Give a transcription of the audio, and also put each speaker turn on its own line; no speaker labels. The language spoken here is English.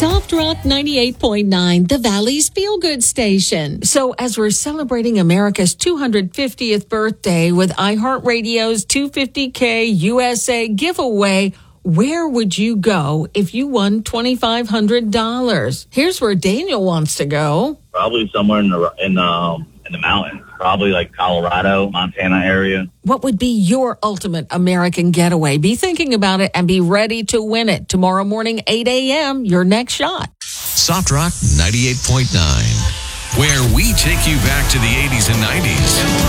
Soft Rock 98.9, the Valley's feel-good station. So as we're celebrating America's 250th birthday with iHeartRadio's 250K USA giveaway, where would you go if you won $2,500? Here's where Daniel wants to go.
Probably somewhere in the mountains. Probably like Colorado, Montana area.
What would be your ultimate American getaway? Be thinking about it and be ready to win it. Tomorrow morning, 8 a.m., your next shot.
Soft Rock 98.9, where we take you back to the 80s and 90s.